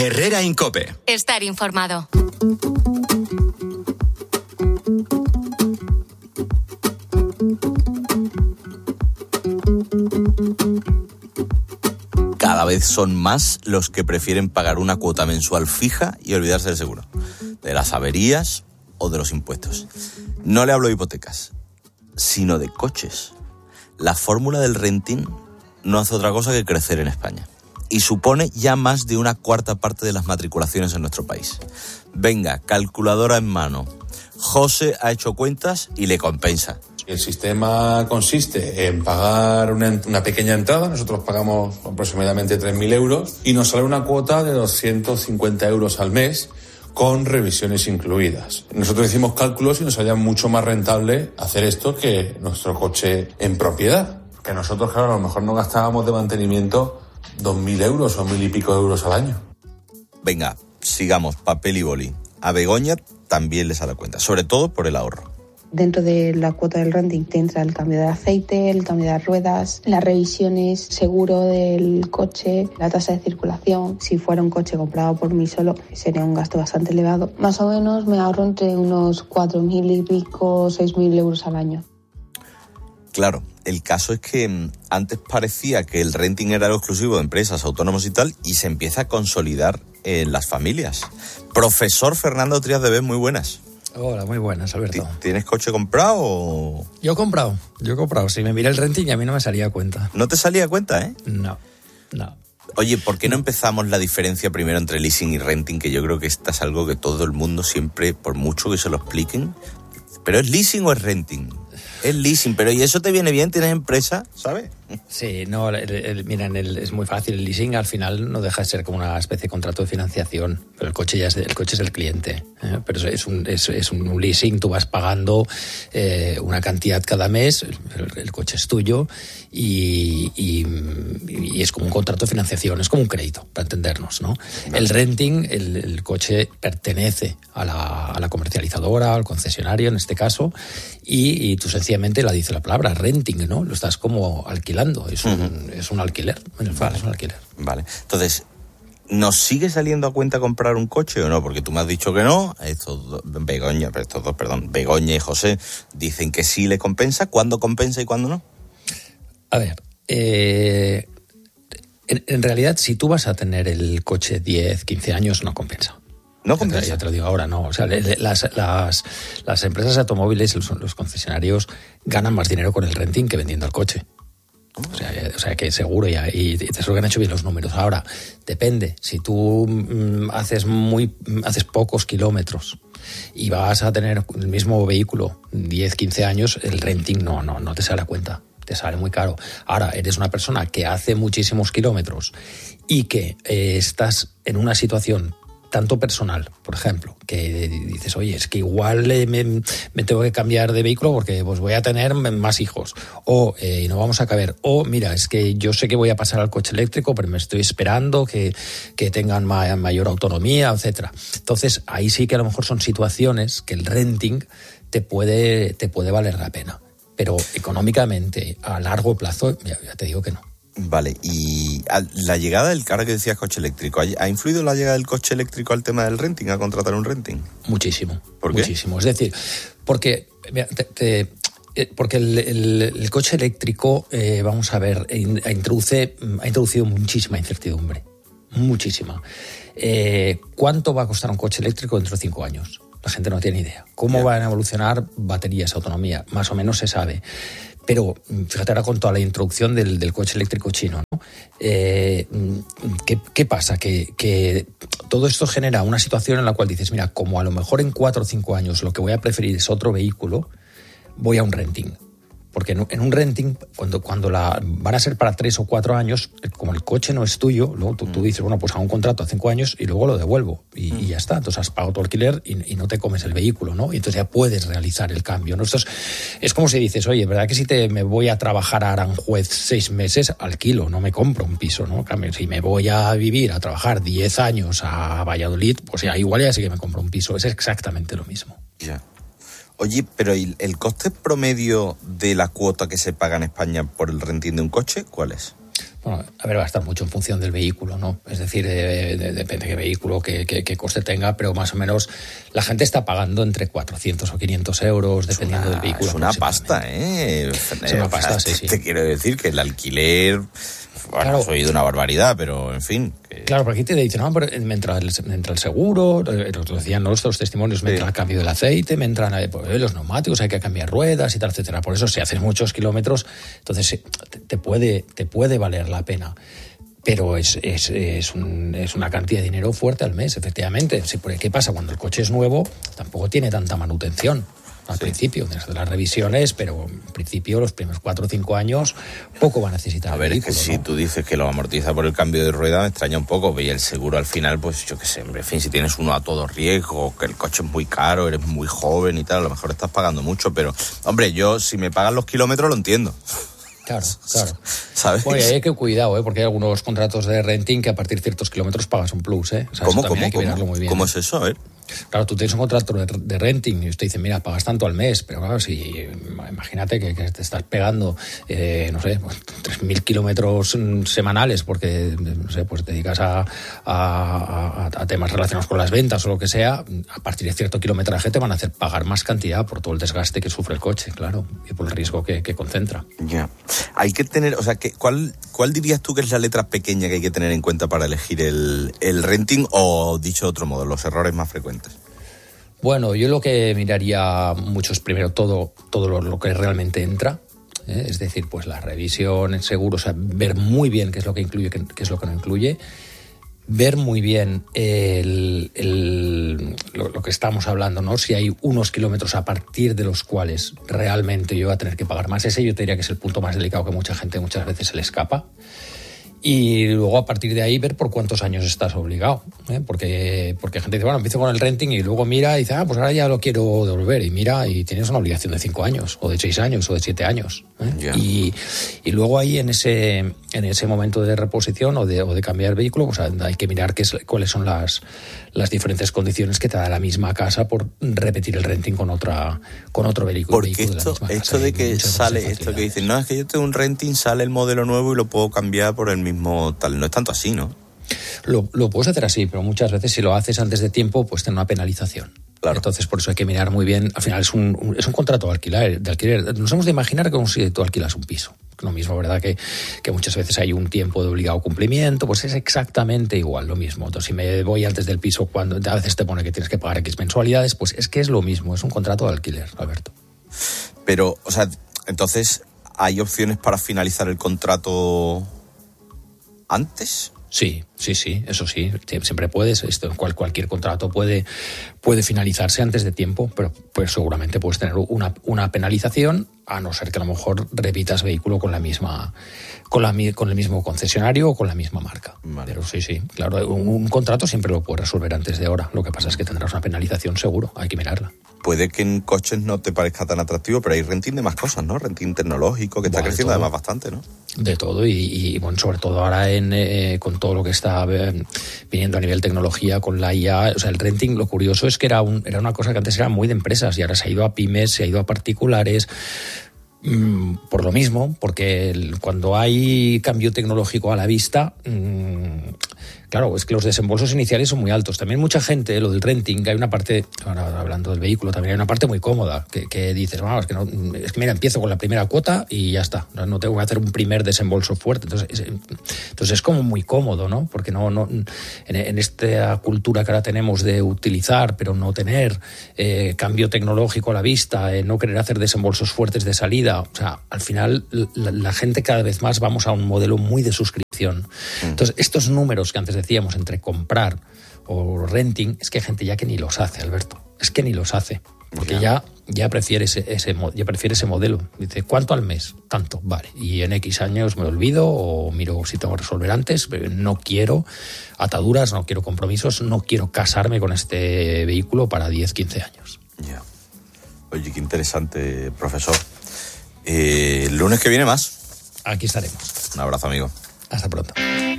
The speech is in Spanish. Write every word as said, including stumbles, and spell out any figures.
Herrera Incope. Estar informado. Cada vez son más los que prefieren pagar una cuota mensual fija y olvidarse del seguro, de las averías o de los impuestos. No le hablo de hipotecas, sino de coches. La fórmula del renting no hace otra cosa que crecer en España y supone ya más de una cuarta parte de las matriculaciones en nuestro país. Venga, calculadora en mano. José ha hecho cuentas y le compensa. El sistema consiste en pagar una, una pequeña entrada, nosotros pagamos aproximadamente tres mil euros y nos sale una cuota de doscientos cincuenta euros al mes con revisiones incluidas. Nosotros hicimos cálculos y nos salía mucho más rentable hacer esto que nuestro coche en propiedad. Que nosotros, claro, a lo mejor no gastábamos de mantenimiento dos mil euros o mil y pico euros al año. Venga, sigamos, papel y boli. A Begoña también les ha dado cuenta, sobre todo por el ahorro. Dentro de la cuota del renting te entra el cambio de aceite, el cambio de ruedas, las revisiones, seguro del coche, la tasa de circulación. Si fuera un coche comprado por mí solo, sería un gasto bastante elevado. Más o menos me ahorro entre unos cuatro mil y pico, seis mil euros al año. Claro, el caso es que antes parecía que el renting era algo exclusivo de empresas, autónomos y tal, y se empieza a consolidar en las familias. Profesor Fernando Trías de Bes, muy buenas. Hola, muy buenas, Alberto. ¿Tienes coche comprado o...? Yo he comprado, yo he comprado. Si me miré el renting, a mí no me salía a cuenta. ¿No te salía a cuenta, eh? No, no. Oye, ¿por qué no empezamos la diferencia primero entre leasing y renting? Que yo creo que esta es algo que todo el mundo siempre, por mucho que se lo expliquen... ¿Pero es leasing o es renting? Es leasing, pero ¿y eso te viene bien? ¿Tienes empresa? ¿Sabes? Sí, no, el, el, miren, el, es muy fácil. El leasing al final no deja de ser como una especie de contrato de financiación, pero el coche ya es, el coche es el cliente. ¿eh? Pero es un, es, es un leasing, tú vas pagando eh, una cantidad cada mes, el, el coche es tuyo y, y, y es como un contrato de financiación, es como un crédito, para entendernos, ¿no? No. El renting, el, el coche pertenece a la, a la comercializadora, al concesionario en este caso, y, y tú sencillamente la dice la palabra, renting, ¿no? Lo estás como alquilando. Es un, uh-huh. es un alquiler, en el fondo vale. es un alquiler. Vale, entonces, ¿nos sigue saliendo a cuenta comprar un coche o no? Porque tú me has dicho que no, estos dos, Begoña, estos dos, perdón, Begoña y José dicen que sí le compensa. ¿Cuándo compensa y cuándo no? A ver, eh, en, en realidad, si tú vas a tener el coche diez, quince años, no compensa. No compensa. Ya te lo digo ahora, no. O sea, las, las, las empresas de automóviles, los, los concesionarios, ganan más dinero con el renting que vendiendo el coche. O sea, o sea, que seguro ya, y te seguro que han hecho bien los números. Ahora, depende. Si tú mm, haces muy haces pocos kilómetros y vas a tener el mismo vehículo diez, quince años, el renting no, no, no te sale a cuenta. Te sale muy caro. Ahora, eres una persona que hace muchísimos kilómetros y que eh, estás en una situación tanto personal, por ejemplo, que dices, oye, es que igual eh, me, me tengo que cambiar de vehículo porque pues voy a tener más hijos, o eh, no vamos a caber, o mira, es que yo sé que voy a pasar al coche eléctrico, pero me estoy esperando que, que tengan ma- mayor autonomía, etcétera. Entonces, ahí sí que a lo mejor son situaciones que el renting te puede, te puede valer la pena, pero económicamente, a largo plazo, ya, ya te digo que no. Vale, y la llegada del, ahora que decías coche eléctrico, ¿ha influido la llegada del coche eléctrico al tema del renting, a contratar un renting? Muchísimo. ¿Por qué? Muchísimo. Es decir, porque, te, te, porque el, el, el coche eléctrico, eh, vamos a ver, introduce, ha introducido muchísima incertidumbre. Muchísima. Eh, ¿Cuánto va a costar un coche eléctrico dentro de cinco años? La gente no tiene idea. ¿Cómo yeah. van a evolucionar baterías, autonomía? Más o menos se sabe. Pero fíjate ahora con toda la introducción del, del coche eléctrico chino, ¿no? Eh, ¿qué, ¿Qué pasa? Que, que todo esto genera una situación en la cual dices, mira, como a lo mejor en cuatro o cinco años lo que voy a preferir es otro vehículo, voy a un renting. Porque en, en un renting, cuando, cuando la van a ser para tres o cuatro años, como el coche no es tuyo, luego tú, tú dices, bueno, pues hago un contrato a cinco años y luego lo devuelvo. Y, mm. y ya está. Entonces has pagado tu alquiler y, y no te comes el vehículo, ¿no? Y entonces ya puedes realizar el cambio, ¿no? Esto es, es como si dices, oye, ¿verdad que si te, me voy a trabajar a Aranjuez seis meses, alquilo, no me compro un piso, ¿no? Si me voy a vivir, a trabajar diez años a Valladolid, pues ya igual ya sí que me compro un piso. Es exactamente lo mismo. Ya. Yeah. Oye, pero ¿el, el coste promedio de la cuota que se paga en España por el renting de un coche, cuál es? Bueno, a ver, va a estar mucho en función del vehículo, ¿no? Es decir, de, de, depende de qué vehículo, qué, qué, qué coste tenga, pero más o menos la gente está pagando entre cuatrocientos o quinientos euros, dependiendo una, del vehículo. Es una pasta, ¿eh? Es una pasta, sí, sí. Te quiero decir que el alquiler... Bueno, claro. has oído una barbaridad, pero en fin. Que... Claro, porque aquí te dicen, no, pero me entra el, me entra el seguro, lo decían nuestros testimonios, me sí. entra el cambio del aceite, me entran pues, los neumáticos, hay que cambiar ruedas y tal, etcétera. Por eso, si haces muchos kilómetros, entonces te, te, puede, te puede valer la pena. Pero es, es, es, un, es una cantidad de dinero fuerte al mes, efectivamente. Sí, porque ¿qué pasa? Cuando el coche es nuevo, tampoco tiene tanta manutención. Al sí. principio, desde las revisiones, pero en principio los primeros cuatro o cinco años poco va a necesitar. A ver, vehículo, es que ¿no? Si tú dices que lo amortiza por el cambio de rueda, me extraña un poco. Y el seguro al final, pues yo qué sé, en fin, si tienes uno a todo riesgo, que el coche es muy caro, eres muy joven y tal, a lo mejor estás pagando mucho, pero, hombre, yo si me pagan los kilómetros lo entiendo. Claro, claro. ¿Sabes? Bueno, hay que cuidado, ¿eh? Porque hay algunos contratos de renting que a partir de ciertos kilómetros pagas un plus, ¿eh? O sea, ¿Cómo, eso cómo, hay que cómo? mirarlo muy bien. ¿Cómo ¿eh? es eso? A ver. Claro, tú tienes un contrato de, de renting y usted dice, mira, pagas tanto al mes, pero claro, si imagínate que, que te estás pegando, eh, no sé, pues, tres mil kilómetros semanales porque, no sé, pues te dedicas a, a, a, a temas relacionados con las ventas o lo que sea, a partir de cierto kilometraje te van a hacer pagar más cantidad por todo el desgaste que sufre el coche, claro, y por el riesgo que, que concentra. Ya. Hay que tener, o sea, que, ¿cuál, ¿cuál dirías tú que es la letra pequeña que hay que tener en cuenta para elegir el, el renting o, dicho de otro modo, los errores más frecuentes? Bueno, yo lo que miraría mucho es primero todo, todo lo, lo que realmente entra, ¿eh? Es decir, pues la revisión, el seguro, o sea, ver muy bien qué es lo que incluye, qué, qué es lo que no incluye, ver muy bien el, el, lo, lo que estamos hablando, ¿no? Si hay unos kilómetros a partir de los cuales realmente yo voy a tener que pagar más, ese yo te diría que es el punto más delicado que mucha gente muchas veces se le escapa. Y luego a partir de ahí ver por cuántos años estás obligado, ¿eh? Porque, porque gente dice, bueno, empiezo con el renting y luego mira y dice, ah, pues ahora ya lo quiero devolver. Y mira, y tienes una obligación de cinco años, o de seis años, o de siete años. ¿eh? Yeah. Y, y luego ahí en ese, en ese momento de reposición o de, o de cambiar el vehículo, pues hay que mirar qué es, cuáles son las, las diferentes condiciones que te da la misma casa por repetir el renting con otra con otro vehículo. Porque vehículo esto, de la misma esto casa. de que sale, esto que dicen, no, es que yo tengo un renting, sale el modelo nuevo y lo puedo cambiar por el mismo tal, no es tanto así, ¿no? Lo, lo puedes hacer así, pero muchas veces si lo haces antes de tiempo, pues tiene una penalización. Claro. Entonces, por eso hay que mirar muy bien. Al final es un, un, es un contrato de alquiler, de alquiler. Nos hemos de imaginar como si tú alquilas un piso. Lo mismo, ¿verdad? Que, que muchas veces hay un tiempo de obligado cumplimiento, pues es exactamente igual, lo mismo. Entonces, si me voy antes del piso, cuando a veces te pone que tienes que pagar X mensualidades, pues es que es lo mismo, es un contrato de alquiler, Alberto. Pero, o sea, entonces, ¿hay opciones para finalizar el contrato antes? Sí, sí, sí, eso sí, siempre puedes, esto, cual, cualquier contrato puede, puede finalizarse antes de tiempo, pero pues seguramente puedes tener una, una penalización, a no ser que a lo mejor repitas vehículo con la misma, con la con el mismo concesionario o con la misma marca. Vale. Pero sí, sí, claro, un, un contrato siempre lo puedes resolver antes de ahora, lo que pasa es que tendrás una penalización seguro, hay que mirarla. Puede que en coches no te parezca tan atractivo, pero hay renting de más cosas, ¿no? Renting tecnológico, que está bueno, creciendo además bastante, ¿no? De todo, y, y bueno, sobre todo ahora en eh, con todo lo que está eh, viniendo a nivel tecnología, con la I A, o sea, el renting, lo curioso es que era, un, era una cosa que antes era muy de empresas, y ahora se ha ido a pymes, se ha ido a particulares, mmm, por lo mismo, porque el, cuando hay cambio tecnológico a la vista, mmm, claro, es que los desembolsos iniciales son muy altos. También mucha gente, lo del renting, hay una parte, ahora hablando del vehículo, también hay una parte muy cómoda, que, que dices, bueno, es que, no, es que mira, empiezo con la primera cuota y ya está, no, no tengo que hacer un primer desembolso fuerte. Entonces es, entonces es como muy cómodo, ¿no? Porque no, no en, en esta cultura que ahora tenemos de utilizar, pero no tener eh, cambio tecnológico a la vista, eh, no querer hacer desembolsos fuertes de salida, o sea, al final la, la gente cada vez más vamos a un modelo muy de suscripción. Entonces, estos números que antes decíamos entre comprar o renting, es que hay gente ya que ni los hace, Alberto. Es que ni los hace. Porque ya, ya, prefiere, ese, ese, ya prefiere ese modelo. Dice, ¿cuánto al mes? Tanto, vale. Y en X años me lo olvido o miro si tengo que resolver antes. No quiero ataduras, no quiero compromisos, no quiero casarme con este vehículo para diez, quince años. Ya. Oye, qué interesante, profesor. Eh, el lunes que viene más. Aquí estaremos. Un abrazo, amigo. Hasta pronto.